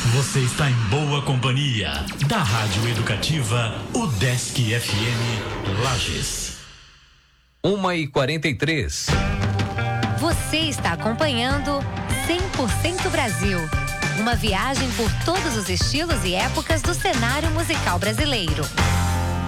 Você está em boa companhia da Rádio Educativa UDESC FM Lages. 1h43. Você está acompanhando 100% Brasil. Uma viagem por todos os estilos e épocas do cenário musical brasileiro.